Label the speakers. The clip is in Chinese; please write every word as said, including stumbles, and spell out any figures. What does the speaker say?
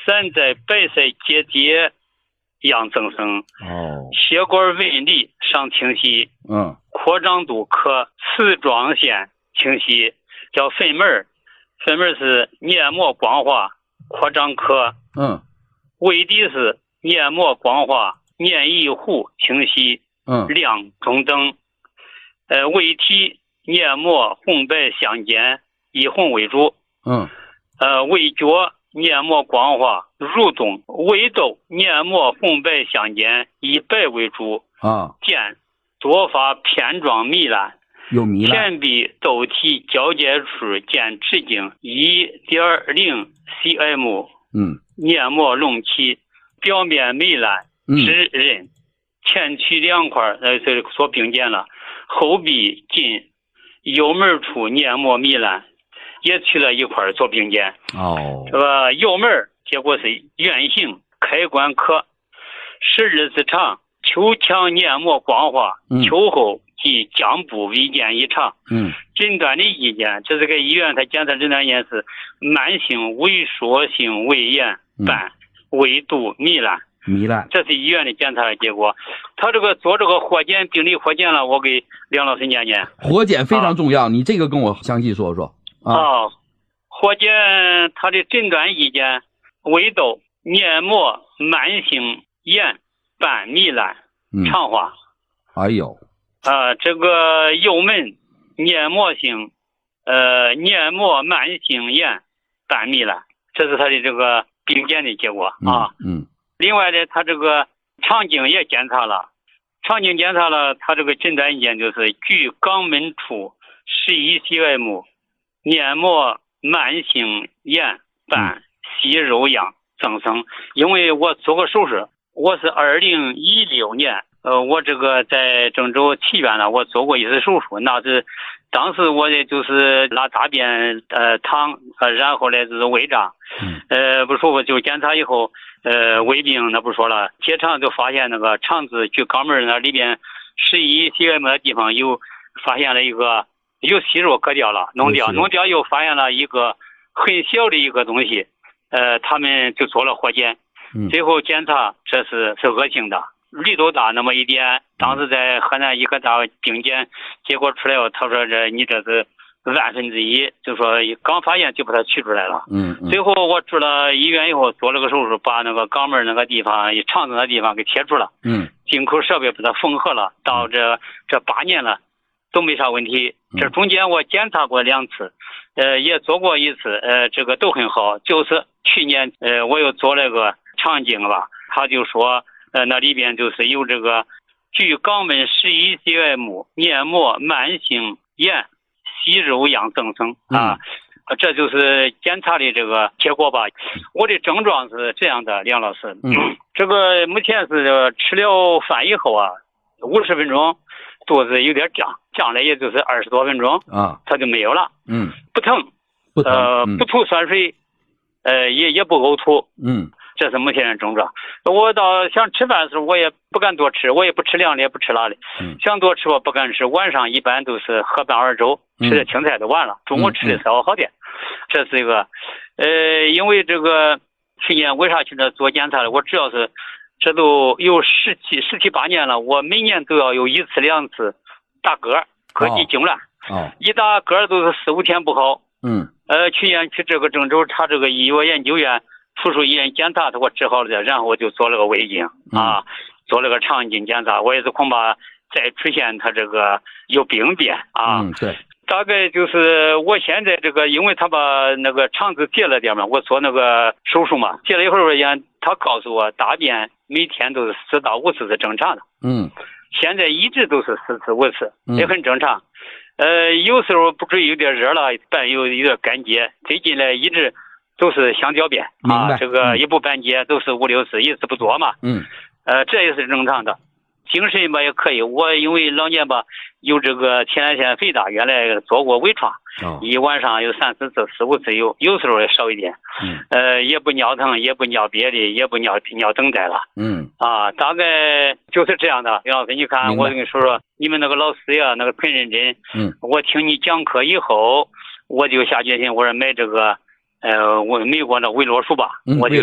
Speaker 1: 散在白菜结节样增生。
Speaker 2: 哦，
Speaker 1: 血管纹理上清晰，
Speaker 2: 嗯，
Speaker 1: 扩张度可丝状线清晰，叫粉门。粉门是黏膜光滑，扩张可。
Speaker 2: 嗯，
Speaker 1: 胃底是黏膜光滑，黏液糊清晰，
Speaker 2: 嗯，
Speaker 1: 亮中等。呃，胃体黏膜红白相间，以红为主。
Speaker 2: 嗯，
Speaker 1: 呃，胃角黏膜光滑，蠕动。胃窦黏膜红白相间，以白为主。
Speaker 2: 啊，
Speaker 1: 见多发片状糜烂，
Speaker 2: 有糜烂。
Speaker 1: 前壁窦体交界处见直径 一点零 cm，
Speaker 2: 嗯，
Speaker 1: 黏膜隆起，表面糜烂，湿润。前区两块呃这所并见了，后壁近幽门处黏膜糜烂，也去了一块做并见。
Speaker 2: 哦，
Speaker 1: 这个幽门结果是圆形，开关可，十日之长，球腔黏膜光滑，球后及浆部微见异常。
Speaker 2: 嗯，
Speaker 1: 诊断的意见，这是个医院他检测诊断意见是慢性萎缩性胃炎伴胃肚糜烂。
Speaker 2: 糜烂，
Speaker 1: 这是医院的检查的结果。他这个做这个活检，病理活检了，我给梁老师念念。
Speaker 2: 活检非常重要，啊、你这个跟我详细说说。啊，
Speaker 1: 哦、活检他的诊断意见：胃窦黏膜慢性炎伴糜烂，肠化。
Speaker 2: 哎呦，
Speaker 1: 啊、呃，这个幽门黏膜性呃黏膜慢性炎伴糜烂，这是他的这个病检的结果啊。
Speaker 2: 嗯。嗯，
Speaker 1: 另外呢，他这个肠镜也检查了，肠镜检查了，他这个诊断意见就是距肛门处十一 cm， 黏膜慢性炎伴息肉样增生。因为我做过手术，我是二零一六年，呃，我这个在郑州齐院了，我做过一次手术，那是当时我也就是拉大便呃淌，呃，然后呢就是胃胀，呃不舒服就检查以后。呃，胃病那不说了，结肠就发现那个肠子距肛门那里边十一 cm 的地方又发现了一个有息肉割掉了，弄掉，弄掉又发现了一个很小的一个东西，呃，他们就做了活检，最后检查这是是恶性的，力度大那么一点，当时在河南医科大病检结果出来后，他说这你这是万分之一，就说刚发现就把它取出来了。
Speaker 2: 嗯，嗯最
Speaker 1: 后我住了医院以后做了个手术，把那个肛门那个地方、肠子那地方给切除了。
Speaker 2: 嗯，
Speaker 1: 进口设备把它缝合了，到这这八年了都没啥问题。这中间我检查过两次，呃，也做过一次，呃，这个都很好。就是去年呃我又做了个肠镜吧，他就说呃那里边就是有这个距肛门十一 cm 黏膜慢性炎。息肉样增生啊、嗯，这就是检查的这个结果吧。我的症状是这样的，梁老师，
Speaker 2: 嗯，
Speaker 1: 这个目前是吃了饭以后啊，五十分钟肚子有点胀，胀了也就是二十多分钟
Speaker 2: 啊，
Speaker 1: 它就没有了，
Speaker 2: 嗯，
Speaker 1: 不疼，
Speaker 2: 不疼，
Speaker 1: 呃，
Speaker 2: 嗯、
Speaker 1: 不吐酸水，呃，也也不呕吐，
Speaker 2: 嗯。
Speaker 1: 这是目前的症状。我到想吃饭的时候，我也不敢多吃，我也不吃凉的，也不吃辣的。
Speaker 2: 嗯、
Speaker 1: 想多吃我不敢吃。晚上一般都是喝半碗粥，吃点青菜就完了。中午吃的稍微好点。嗯、这是一个，呃，因为这个去年为啥去那做检查的？我主要是这都有十七十七八年了，我每年都要有一次两次打嗝，膈肌痉挛。
Speaker 2: 哦，
Speaker 1: 一打嗝都是四五天不好。
Speaker 2: 嗯。
Speaker 1: 呃，去年去这个郑州查这个医药研究院。附属医院检查，他给我治好了的，然后我就做了个胃镜、嗯、啊，做了个肠镜检查，我也是恐怕再出现他这个有病变啊。
Speaker 2: 嗯，对。
Speaker 1: 大概就是我现在这个，因为他把那个肠子截了点嘛，我做那个手术嘛，截了一会儿也，他告诉我大便每天都是四到五次是正常的。
Speaker 2: 嗯。
Speaker 1: 现在一直都是四次五次，也很正常。嗯、呃，有时候不注意有点热了，伴有有点干结，最近呢一直。都是想小便啊，这个一不半截都是五六次，一次不多嘛。
Speaker 2: 嗯，
Speaker 1: 呃，这也是正常的。精神吧也可以，我因为老年吧有这个前列腺肥大，原来做过微创，
Speaker 2: 哦、
Speaker 1: 一晚上有三四次、四五次有，有时候也少一点。
Speaker 2: 嗯，
Speaker 1: 呃，也不尿疼，也不尿别的，也不尿尿等待了。
Speaker 2: 嗯，
Speaker 1: 啊，大概就是这样的。杨老师，你看，我跟你说说，你们那个老师呀，那个很认真。
Speaker 2: 嗯，
Speaker 1: 我听你讲课以后，我就下决心，我说买这个。呃，我美国的维罗书吧，
Speaker 2: 嗯、
Speaker 1: 我就